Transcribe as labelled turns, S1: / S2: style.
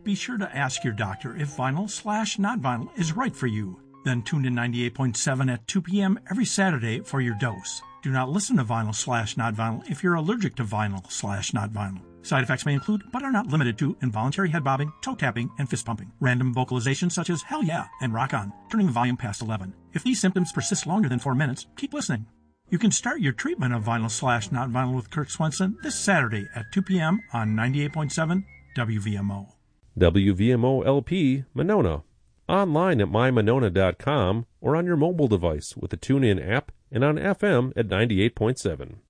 S1: Be sure to ask your doctor if vinyl/not vinyl is right for you. Then tune in 98.7 at 2 p.m. every Saturday for your dose. Do not listen to vinyl/not vinyl if you're allergic to vinyl/not vinyl. Side effects may include, but are not limited to, involuntary head bobbing, toe tapping, and fist pumping. Random vocalizations such as hell yeah and rock on, turning the volume past 11. If these symptoms persist longer than 4 minutes, keep listening. You can start your treatment of vinyl/not vinyl with Kirk Swenson this Saturday at 2 p.m. on 98.7 WVMO.
S2: WVMO LP, Monona. Online at mymonona.com or on your mobile device with the TuneIn app and on FM at 98.7.